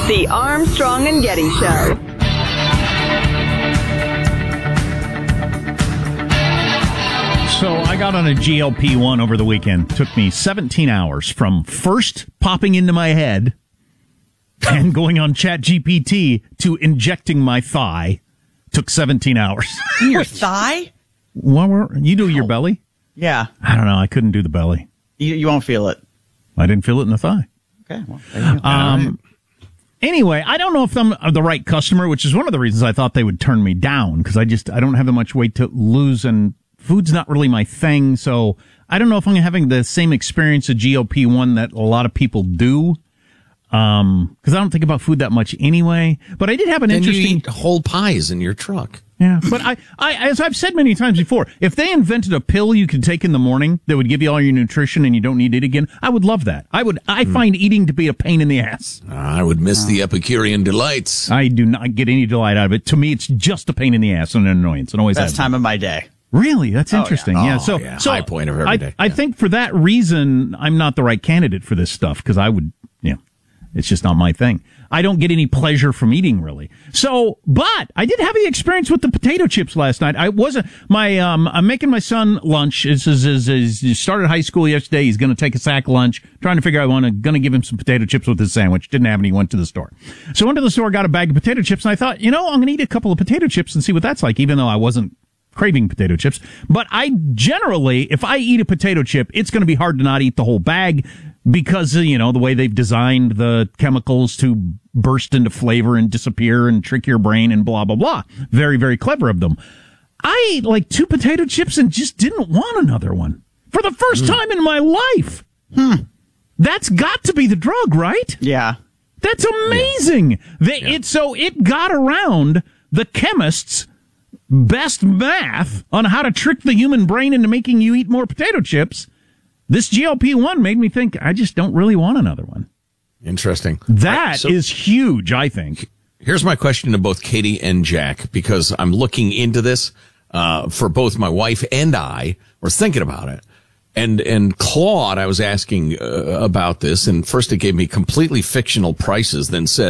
The Armstrong and Getty Show. So I got on a GLP-1 over the weekend. Took me 17 hours from first popping into my head and going on ChatGPT to injecting my thigh. Took 17 hours. Your thigh? You do your belly? Yeah. I don't know. I couldn't do the belly. You won't feel it. I didn't feel it in the thigh. Okay. Well, there you go. Anyway, I don't know if I'm the right customer, which is one of the reasons I thought they would turn me down, because I don't have that much weight to lose, and food's not really my thing. So I don't know if I'm having the same experience of GLP-1 that a lot of people do. Because I don't think about food that much anyway. But I did have an interesting. You eat whole pies in your truck. Yeah, but I, as I've said many times before, if they invented a pill you could take in the morning that would give you all your nutrition and you don't need it again, I would love that. I find eating to be a pain in the ass. I would miss the Epicurean delights. I do not get any delight out of it. To me, it's just a pain in the ass and an annoyance. And always Best time of my day. Really? That's interesting. Yeah. So high point of every day. I think for that reason, I'm not the right candidate for this stuff, because it's just not my thing. I don't get any pleasure from eating, really. So, but I did have the experience with the potato chips last night. I'm making my son lunch. He started high school yesterday. He's going to take a sack lunch, trying to figure out, going to give him some potato chips with his sandwich. Didn't have any. Went to the store. So I went to the store, got a bag of potato chips, and I thought, I'm going to eat a couple of potato chips and see what that's like, even though I wasn't craving potato chips. But I generally, if I eat a potato chip, it's going to be hard to not eat the whole bag, because, the way they've designed the chemicals to burst into flavor and disappear and trick your brain and blah, blah, blah. Very, very clever of them. I ate like 2 potato chips and just didn't want another one for the first time in my life. That's got to be the drug, right? Yeah. That's amazing. Yeah. It got around the chemists' best math on how to trick the human brain into making you eat more potato chips. This GLP-1 made me think I just don't really want another one. Interesting. That is huge, I think. Here's my question to both Katie and Jack, because I'm looking into this for both my wife and I. We're thinking about it. And Claude, I was asking about this, and first it gave me completely fictional prices, then said,